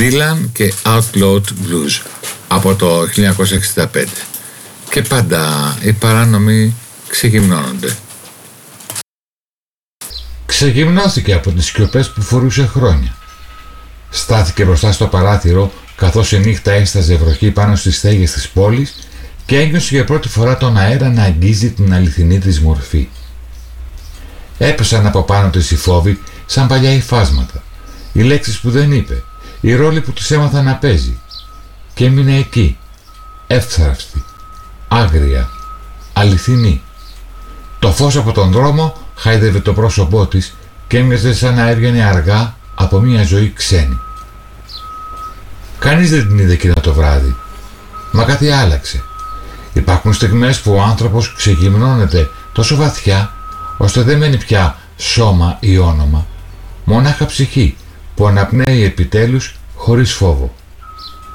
Dylan και Outlawed Blues από το 1965. Και πάντα οι παράνομοι ξεγυμνώνονται. Ξεγυμνώθηκε από τις σιωπές που φορούσε χρόνια. Στάθηκε μπροστά στο παράθυρο καθώς η νύχτα έσταζε βροχή πάνω στις στέγες της πόλης και ένιωσε για πρώτη φορά τον αέρα να αγγίζει την αληθινή της μορφή. Έπεσαν από πάνω της οι φόβοι σαν παλιά υφάσματα, οι λέξεις που δεν είπε, οι ρόλοι που της έμαθα να παίζει, και έμεινε εκεί, εύθραυστη, άγρια, αληθινή. Το φως από τον δρόμο χάιδευε το πρόσωπό της και έμοιαζε σαν να έβγαινε αργά από μια ζωή ξένη. Κανείς δεν την είδε εκείνο το βράδυ, μα κάτι άλλαξε. Υπάρχουν στιγμές που ο άνθρωπος ξεγυμνώνεται τόσο βαθιά ώστε δεν μένει πια σώμα ή όνομα, μονάχα ψυχή που αναπνέει επιτέλους χωρίς φόβο.